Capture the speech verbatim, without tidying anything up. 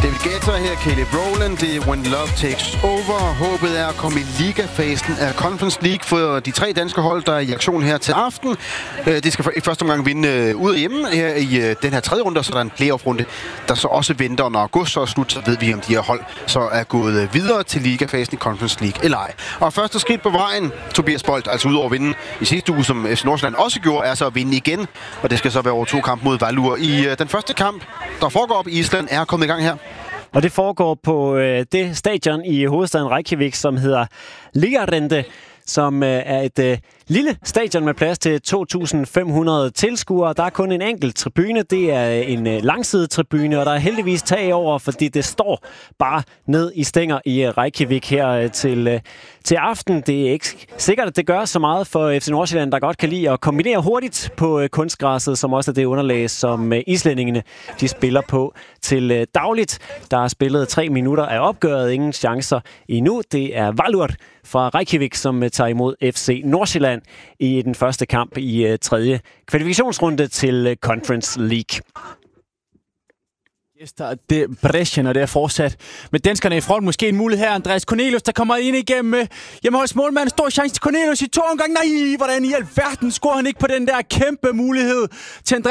David Guetta her, Caleb Rowland, det er When Love Takes Over. Håbet er at komme i ligafasen af Conference League for de tre danske hold, der er i aktion her til aften. De skal i første omgang vinde ud af hjemme her i den her tredje runde, så der er en playoff-runde, der så også venter, når august så er slut, så ved vi, om de her hold så er gået videre til ligafasen i Conference League eller ej. Og første skridt på vejen, Tobias Bolt, altså ud over at vinde i sidste uge, som F C Nordsjælland også gjorde, er så at vinde igen. Og det skal så være over to kampe mod Valur. I den første kamp, der foregår op i Island, er kommet i gang her. Og det foregår på øh, det stadion i hovedstaden Reykjavik, som hedder Ligarende, som øh, er et øh, lille stadion med plads til to tusind fem hundrede tilskuere. Der er kun en enkelt tribune. Det er en øh, langsidetribune, og der er heldigvis tag over, fordi det står bare ned i stænger i øh, Reykjavik her øh, til, øh, til aften. Det er ikke sikkert, at det gør så meget for F C Nordsjælland, der godt kan lide at kombinere hurtigt på øh, kunstgræsset, som også er det underlag, som øh, islændingene de spiller på til øh, dagligt. Der er spillet tre minutter af opgøret, ingen chancer endnu. Det er Valur fra Reykjavik, som øh, tager imod F C Nordsjælland i den første kamp i øh, tredje kvalifikationsrunde til øh, Conference League. Yes, der, det er Brescia, og det er fortsat med danskerne i front. Måske en mulighed her. Andreas Cornelius, der kommer ind igennem øh, hjemmeholds målmand. Stor chance til Cornelius i to omgang. Nej, hvordan i alverden scorer han ikke på den der kæmpe mulighed til Andreas